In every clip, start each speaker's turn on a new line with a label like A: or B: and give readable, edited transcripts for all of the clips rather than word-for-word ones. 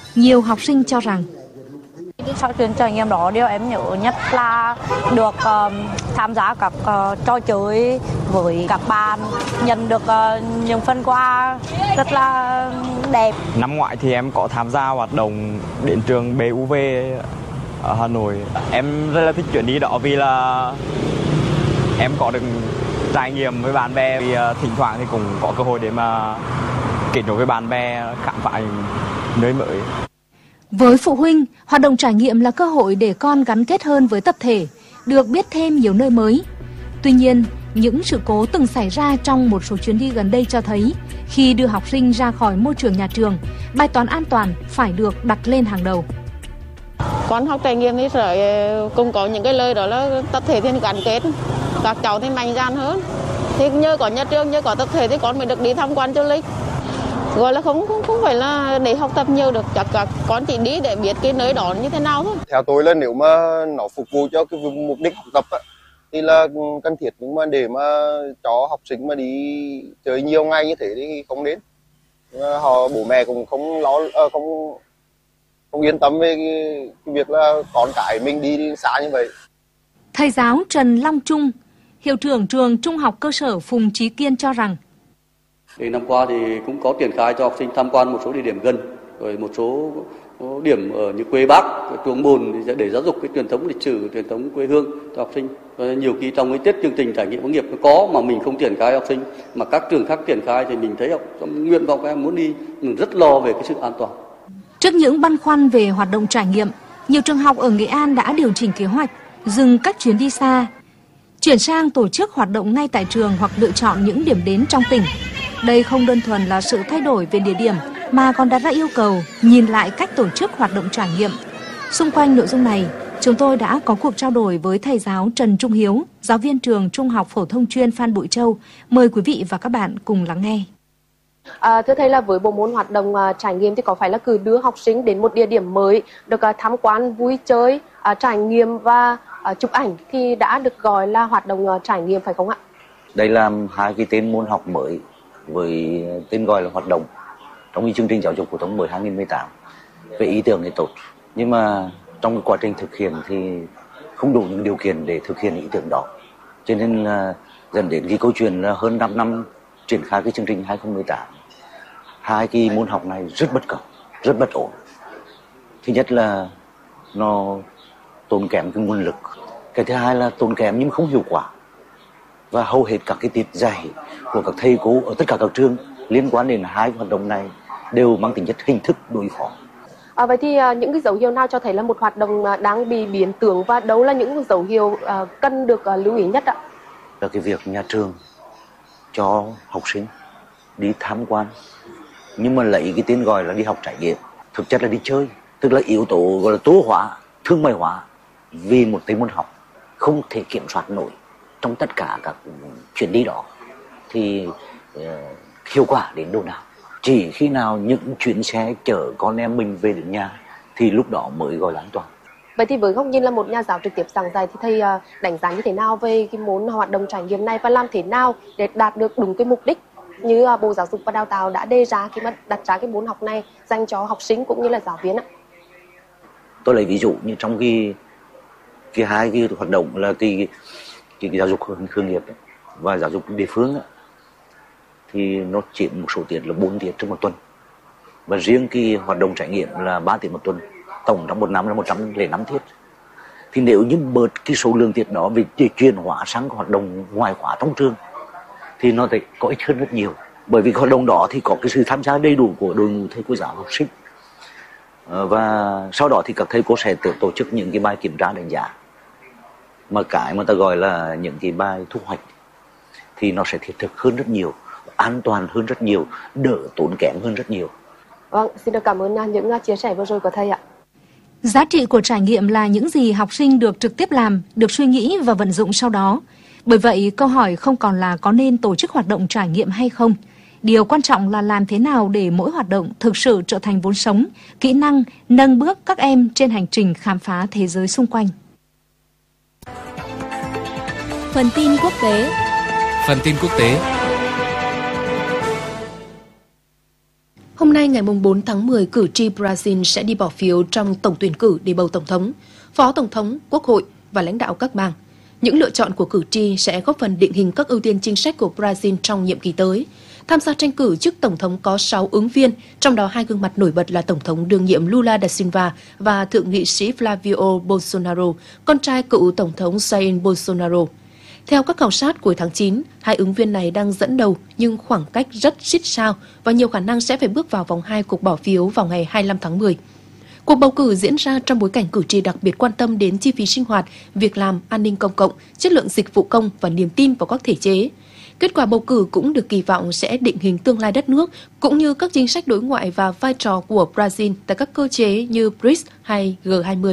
A: Nhiều học sinh cho rằng
B: sau chuyến trải nghiệm đó, điều em nhớ nhất là được tham gia các trò chơi với các bạn, nhận được những phần quà rất là đẹp.
C: Năm ngoái thì em có tham gia hoạt động đến trường BUV ở Hà Nội. Em rất là thích chuyến đi đó vì là em có được trải nghiệm với bạn bè, vì thỉnh thoảng thì cũng có cơ hội để mà kết nối với bạn bè, khám phá những nơi mới.
A: với phụ huynh, hoạt động trải nghiệm là cơ hội để con gắn kết hơn với tập thể, được biết thêm nhiều nơi mới. Tuy nhiên, những sự cố từng xảy ra trong một số chuyến đi gần đây cho thấy khi đưa học sinh ra khỏi môi trường nhà trường, bài toán an toàn phải được đặt lên hàng đầu.
D: Con học trải nghiệm thì sẽ cũng có những cái lời đó là tập thể thì gắn kết, các cháu thì mạnh dạn hơn. Thì nhờ có nhà trường, nhờ có tập thể thì con mới được đi tham quan du lịch. Gọi là không phải là để học tập nhiều được, chắc cả con chỉ đi để biết cái nơi đó như thế nào thôi.
E: Theo tôi là nếu mà nó phục vụ cho cái mục đích học tập thì là cần thiết, nhưng mà để mà cho học sinh mà đi chơi nhiều ngày như thế thì không đến. Bố mẹ cũng không yên tâm về cái việc là con cái mình đi xa như vậy.
A: Thầy giáo Trần Long Trung, hiệu trưởng trường Trung học cơ sở Phùng Chí Kiên cho rằng
F: năm qua thì cũng có triển khai cho học sinh tham quan một số địa điểm gần, rồi một số điểm ở như quê Bác, Tuồng Bồn để giáo dục cái truyền thống lịch sử, truyền thống quê hương cho học sinh. Rồi nhiều khi trong cái tiết chương trình trải nghiệm hướng nghiệp nó có mà mình không triển khai học sinh, mà các trường khác triển khai thì mình thấy nguyện vọng các em muốn đi, mình rất lo về cái sự an toàn.
A: trước những băn khoăn về hoạt động trải nghiệm, nhiều trường học ở Nghệ An đã điều chỉnh kế hoạch, dừng các chuyến đi xa, chuyển sang tổ chức hoạt động ngay tại trường hoặc lựa chọn những điểm đến trong tỉnh. Đây không đơn thuần là sự thay đổi về địa điểm mà còn đặt ra yêu cầu nhìn lại cách tổ chức hoạt động trải nghiệm. Xung quanh nội dung này, chúng tôi đã có cuộc trao đổi với thầy giáo Trần Trung Hiếu, giáo viên trường Trung học phổ thông chuyên Phan Bội Châu. Mời quý vị và các bạn cùng lắng nghe.
G: Thưa thầy, là với bộ môn hoạt động trải nghiệm thì có phải là cứ đưa học sinh đến một địa điểm mới, được tham quan, vui chơi, trải nghiệm và chụp ảnh thì đã được gọi là hoạt động trải nghiệm phải không ạ?
H: Đây là hai cái tên môn học mới với tên gọi là hoạt động trong cái chương trình giáo dục phổ thông mới 2018. Về ý tưởng thì tốt, nhưng mà trong cái quá trình thực hiện thì không đủ những điều kiện để thực hiện ý tưởng đó. Cho nên là dẫn đến cái câu chuyện là hơn 5 năm triển khai cái chương trình 2018. Hai cái môn học này rất bất cập, rất bất ổn. Thứ nhất là nó tốn kém cái nguồn lực. Cái thứ hai là tốn kém nhưng không hiệu quả. Và hầu hết các cái tiết dạy của các thầy cô ở tất cả các trường liên quan đến hai hoạt động này đều mang tính chất hình thức đối phó.
G: Vậy thì những cái dấu hiệu nào cho thấy là một hoạt động đang bị biến tướng và đâu là những dấu hiệu cần được lưu ý nhất ạ?
H: Là cái việc nhà trường cho học sinh đi tham quan nhưng mà lấy cái tên gọi là đi học trải nghiệm, thực chất là đi chơi, tức là yếu tố gọi là tố hóa, thương mại hóa vì một cái môn học không thể kiểm soát nổi trong tất cả các chuyến đi đó thì hiệu quả đến đâu nào? Chỉ khi nào những chuyến xe chở con em mình về đến nhà thì lúc đó mới gọi là an toàn.
G: Vậy thì với góc nhìn là một nhà giáo trực tiếp giảng dạy thì thầy đánh giá như thế nào về cái môn hoạt động trải nghiệm này và làm thế nào để đạt được đúng cái mục đích như Bộ Giáo dục và Đào tạo đã đề ra khi mà đặt ra cái môn học này dành cho học sinh cũng như là giáo viên ạ?
H: Tôi lấy ví dụ như trong cái hai cái hoạt động là cái giáo dục hướng nghiệp và giáo dục địa phương ấy, thì nó chiếm một số tiết là 4 tiết trong một tuần, và riêng cái hoạt động trải nghiệm là 3 tiết một tuần, tổng trong một năm là 105 tiết. Thì nếu như bớt cái số lượng tiết đó vì chuyển hóa sang hoạt động ngoài khóa trong trường thì nó sẽ có ích hơn rất nhiều, bởi vì hoạt động đó thì có cái sự tham gia đầy đủ của đội ngũ thầy cô giáo học sinh, và sau đó thì các thầy cô sẽ tổ chức những cái bài kiểm tra đánh giá, mà cái mà ta gọi là những cái bài thu hoạch thì nó sẽ thiết thực hơn rất nhiều, an toàn hơn rất nhiều, đỡ tốn kém hơn rất nhiều.
G: Vâng, xin được cảm ơn những chia sẻ vừa rồi của thầy ạ.
A: Giá trị của trải nghiệm là những gì học sinh được trực tiếp làm, được suy nghĩ và vận dụng sau đó. Bởi vậy, câu hỏi không còn là có nên tổ chức hoạt động trải nghiệm hay không. Điều quan trọng là làm thế nào để mỗi hoạt động thực sự trở thành vốn sống, kỹ năng, nâng bước các em trên hành trình khám phá thế giới xung quanh.
I: Phần tin quốc tế.
J: Hôm nay ngày 4 tháng 10, cử tri Brazil sẽ đi bỏ phiếu trong tổng tuyển cử để bầu tổng thống, phó tổng thống, quốc hội và lãnh đạo các bang. Những lựa chọn của cử tri sẽ góp phần định hình các ưu tiên chính sách của Brazil trong nhiệm kỳ tới. Tham gia tranh cử chức tổng thống có 6 ứng viên, trong đó 2 gương mặt nổi bật là tổng thống đương nhiệm Lula da Silva và thượng nghị sĩ Flavio Bolsonaro, con trai cựu tổng thống Jair Bolsonaro. Theo các khảo sát cuối tháng 9, 2 ứng viên này đang dẫn đầu nhưng khoảng cách rất xít sao và nhiều khả năng sẽ phải bước vào vòng 2 cuộc bỏ phiếu vào ngày 25 tháng 10. Cuộc bầu cử diễn ra trong bối cảnh cử tri đặc biệt quan tâm đến chi phí sinh hoạt, việc làm, an ninh công cộng, chất lượng dịch vụ công và niềm tin vào các thể chế. Kết quả bầu cử cũng được kỳ vọng sẽ định hình tương lai đất nước, cũng như các chính sách đối ngoại và vai trò của Brazil tại các cơ chế như BRICS hay G20.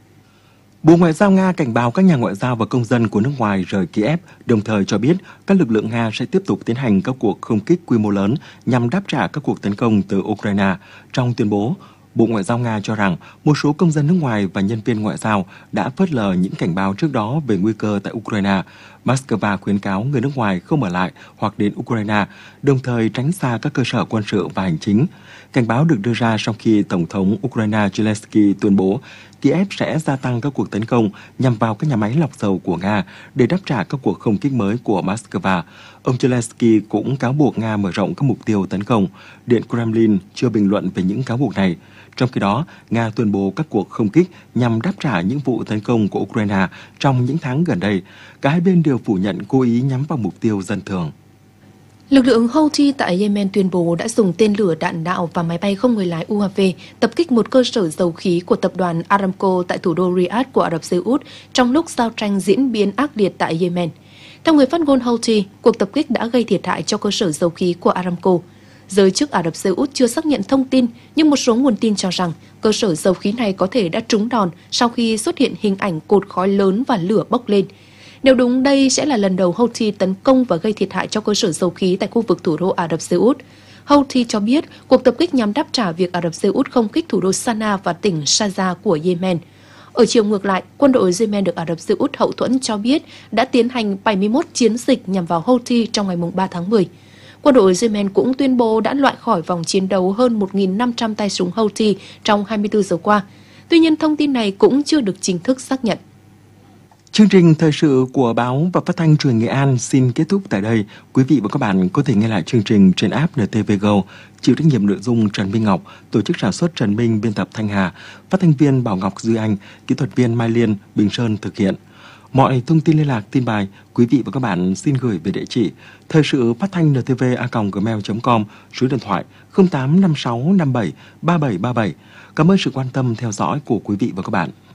K: Bộ Ngoại giao Nga cảnh báo các nhà ngoại giao và công dân của nước ngoài rời Kiev, đồng thời cho biết các lực lượng Nga sẽ tiếp tục tiến hành các cuộc không kích quy mô lớn nhằm đáp trả các cuộc tấn công từ Ukraine. Trong tuyên bố, Bộ Ngoại giao Nga cho rằng một số công dân nước ngoài và nhân viên ngoại giao đã phớt lờ những cảnh báo trước đó về nguy cơ tại Ukraine. Moscow khuyến cáo người nước ngoài không ở lại hoặc đến Ukraine, đồng thời tránh xa các cơ sở quân sự và hành chính. Cảnh báo được đưa ra sau khi Tổng thống Ukraine Zelensky tuyên bố Kiev sẽ gia tăng các cuộc tấn công nhằm vào các nhà máy lọc dầu của Nga để đáp trả các cuộc không kích mới của Moscow. Ông Zelensky cũng cáo buộc Nga mở rộng các mục tiêu tấn công. Điện Kremlin chưa bình luận về những cáo buộc này. Trong khi đó, Nga tuyên bố các cuộc không kích nhằm đáp trả những vụ tấn công của Ukraine trong những tháng gần đây. Cả hai bên đều phủ nhận cố ý nhắm vào mục tiêu dân thường.
J: Lực lượng Houthi tại Yemen tuyên bố đã dùng tên lửa đạn đạo và máy bay không người lái UAV tập kích một cơ sở dầu khí của tập đoàn Aramco tại thủ đô Riyadh của Ả Rập Xê Út trong lúc giao tranh diễn biến ác liệt tại Yemen. Theo người phát ngôn Houthi, cuộc tập kích đã gây thiệt hại cho cơ sở dầu khí của Aramco. Giới chức Ả Rập Xê Út chưa xác nhận thông tin, nhưng một số nguồn tin cho rằng cơ sở dầu khí này có thể đã trúng đòn sau khi xuất hiện hình ảnh cột khói lớn và lửa bốc lên. Nếu đúng, đây sẽ là lần đầu Houthi tấn công và gây thiệt hại cho cơ sở dầu khí tại khu vực thủ đô Ả Rập Xê Út. Houthi cho biết cuộc tập kích nhằm đáp trả việc Ả Rập Xê Út không kích thủ đô Sanaa và tỉnh Sharjah của Yemen. Ở chiều ngược lại, quân đội Yemen được Ả Rập Xê Út hậu thuẫn cho biết đã tiến hành 71 chiến dịch nhằm vào Houthi trong ngày 3 tháng 10. Quân đội Yemen cũng tuyên bố đã loại khỏi vòng chiến đấu hơn 1.500 tay súng Houthi trong 24 giờ qua. Tuy nhiên, thông tin này cũng chưa được chính thức xác nhận.
K: Chương trình thời sự của báo và phát thanh truyền Nghệ An xin kết thúc tại đây. Quý vị và các bạn có thể nghe lại chương trình trên app NTV Go. Chịu trách nhiệm nội dung Trần Minh Ngọc, tổ chức sản xuất Trần Minh, biên tập Thanh Hà, phát thanh viên Bảo Ngọc Duy Anh, kỹ thuật viên Mai Liên, Bình Sơn thực hiện. Mọi thông tin liên lạc, tin bài, quý vị và các bạn xin gửi về địa chỉ thời sự phát thanh ntv@gmail.com, số điện thoại 0856573737. Cảm ơn sự quan tâm theo dõi của quý vị và các bạn.